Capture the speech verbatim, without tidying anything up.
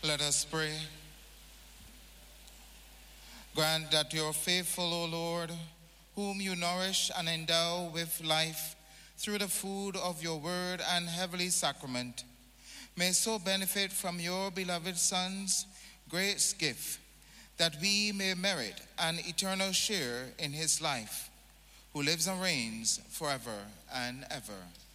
Let us pray. Grant that your faithful, O Lord, whom you nourish and endow with life through the food of your word and heavenly sacrament, may so benefit from your beloved Son's great gift, that we may merit an eternal share in his life, who lives and reigns forever and ever.